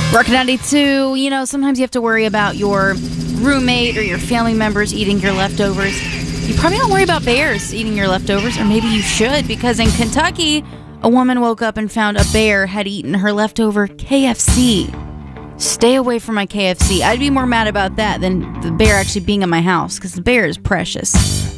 Rock 92, sometimes you have to worry about your roommate or your family members eating your leftovers. You probably don't worry about bears eating your leftovers, or maybe you should, because in Kentucky, a woman woke up and found a bear had eaten her leftover KFC. Stay away from my KFC. I'd be more mad about that than the bear actually being in my house, because the bear is precious.